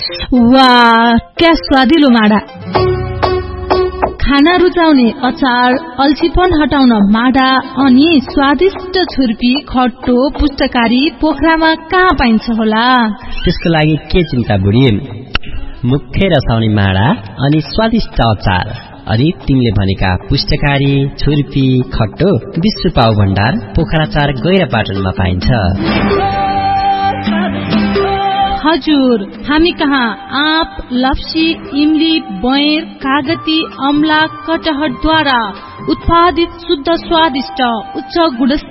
वाह, क्या स्वादिलो माडा। खाना रुचाउने अचार, अल्छीपन हटाउन माडा अनि स्वादिष्ट छुर्पी, खट्टो, पुष्टकारी पोखरामा कहाँ पाइन्छ होला? त्यसको लागि के चिन्ता बुढी, मुख्य रसाउने माडा अनि स्वादिष्ट अचार अनि तिमीले भनेका पुष्टकारी, छुर्पी, खट्टो विश्व पाउ भण्डार पोखरा 4 गैरापाटनमा पाइन्छ। हजुर, हामी कहाँ आँप, लप्सी, इमली, बयर, कागती, अमला, कटहरद्वारा उत्पादित शुद्ध स्वादिष्ट उच्च गुणस्तर